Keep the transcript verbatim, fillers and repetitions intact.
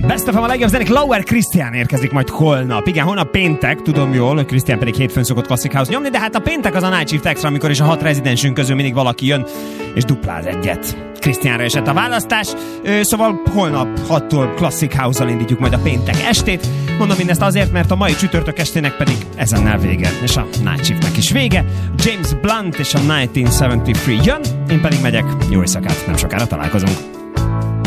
Best of a legjobb zenék, Lower Christian érkezik majd holnap. Igen, holnap péntek, tudom jól, hogy Christian pedig hétfőn szokott Classic House nyomni, de hát a péntek az a Night Shift Extra, amikor is a hat rezidensünk közül mindig valaki jön, és dupláz egyet. Christianra esett a választás, szóval holnap hattól Classic House-al indítjuk majd a péntek estét. Mondom mindezt azért, mert a mai csütörtök estének pedig ezennel vége, és a Night Shiftnek is vége. James Blunt és a ezerkilencszázhetvenhárom jön, én pedig megyek, jó éjszakát, nem sokára találkozunk.